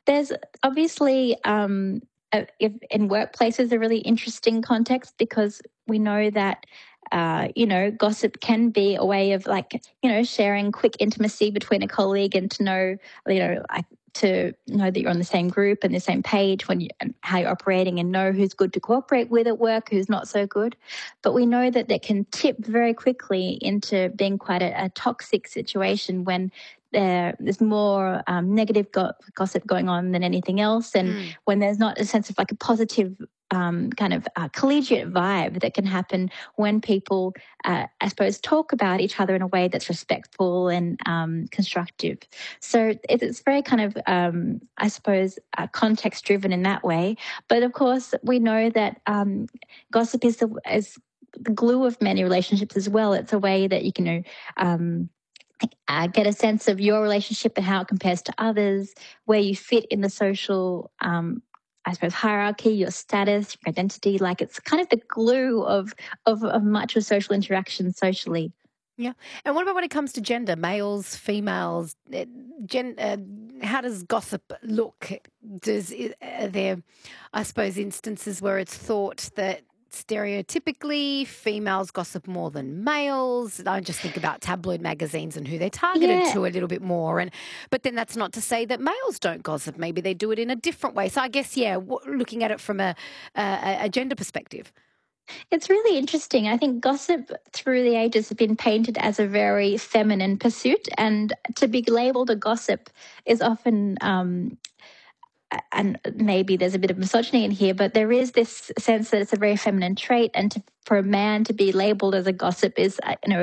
There's obviously, if in workplaces, a really interesting context because we know that, gossip can be a way of like, sharing quick intimacy between a colleague and to know, like to know that you're on the same group and the same page when you and how you're operating and know who's good to cooperate with at work, who's not so good. But we know that that can tip very quickly into being quite a toxic situation when there's more negative gossip going on than anything else. And Mm. when there's not a sense of like a positive kind of collegiate vibe that can happen when people, I suppose, talk about each other in a way that's respectful and constructive. So it's very kind of, I suppose, context driven in that way. But of course, we know that gossip is the glue of many relationships as well. It's a way that you can, get a sense of your relationship and how it compares to others, where you fit in the social, I suppose, hierarchy, your status, your identity. Like it's kind of the glue of much of social interaction socially. Yeah. And what about when it comes to gender, males, females? How does gossip look? Are there, I suppose, instances where it's thought that stereotypically females gossip more than males? I just think about tabloid magazines and who they're targeted Yeah, to a little bit more. But then that's not to say that males don't gossip. Maybe they do it in a different way. So I guess, yeah, looking at it from a gender perspective. it's really interesting. I think gossip through the ages has been painted as a very feminine pursuit, and to be labeled a gossip is often and maybe there's a bit of misogyny in here, but there is this sense that it's a very feminine trait, and for a man to be labelled as a gossip is,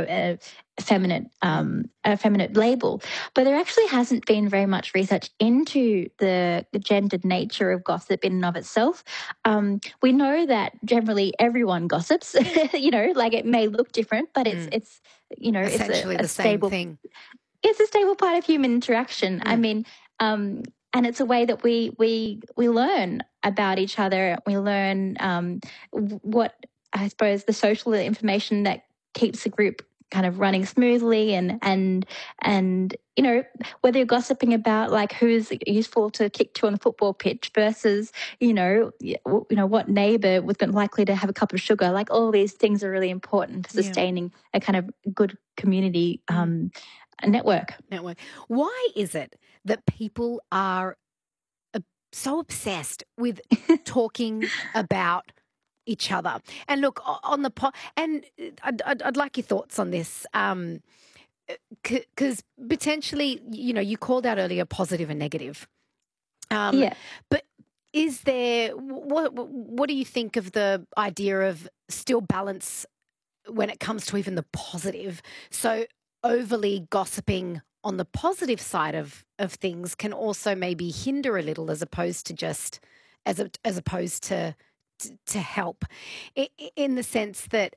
Mm. a feminine label. But there actually hasn't been very much research into the gendered nature of gossip in and of itself. We know that generally everyone gossips. Like it may look different, but Mm. it's Essentially a the same stable thing. it's a stable part of human interaction. I Mm. mean, and it's a way that we learn about each other. We learn what I suppose the social information that keeps the group kind of running smoothly, and whether you're gossiping about like who's useful to kick to on the football pitch versus what neighbor was likely to have a cup of sugar. Like all these things are really important for Yeah. sustaining a kind of good community Mm. network. Network. Why is it that people are so obsessed with talking about each other? And look on the and I'd like your thoughts on this. Because potentially, you called out earlier positive and negative. Um, Yeah. but is there what do you think of the idea of still balance when it comes to even the positive? So overly gossiping on the positive side of things can also maybe hinder a little, as opposed to just as opposed to help, in the sense that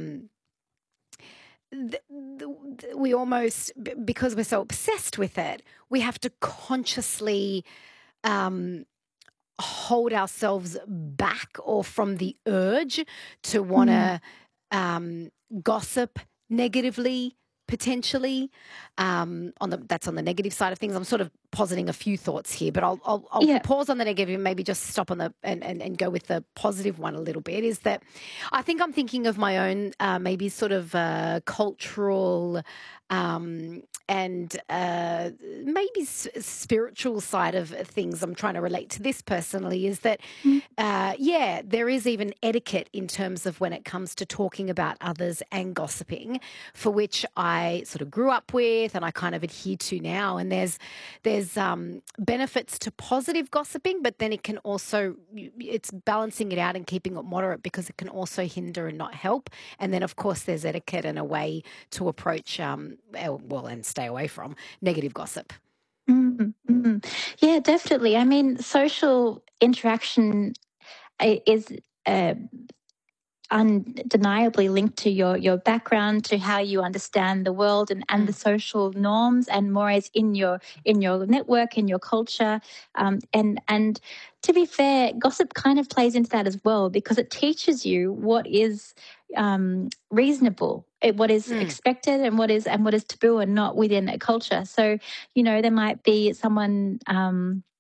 we almost, because we're so obsessed with it, we have to consciously um, hold ourselves back or from the urge to want Mm. to gossip negatively, potentially. That's on the negative side of things. I'm sort of positing a few thoughts here, but I'll Yeah. pause on the negative and maybe just stop on the and go with the positive one a little bit. Is that I think I'm thinking of my own maybe sort of cultural and maybe spiritual side of things. I'm trying to relate to this personally. Is that Mm. yeah, there is even etiquette in terms of when it comes to talking about others and gossiping, for which I sort of grew up with and I kind of adhere to now. And there's benefits to positive gossiping, but then it can also, it's balancing it out and keeping it moderate, because it can also hinder and not help. And then of course there's etiquette and a way to approach and stay away from negative gossip. Mm. Mm. Yeah, definitely. I mean, social interaction is uh, undeniably linked to your background, to how you understand the world and the Mm. social norms and mores in your network, in your culture, and to be fair, gossip kind of plays into that as well because it teaches you what is reasonable, what is Mm. expected, and what is taboo and not within a culture. So there might be someone.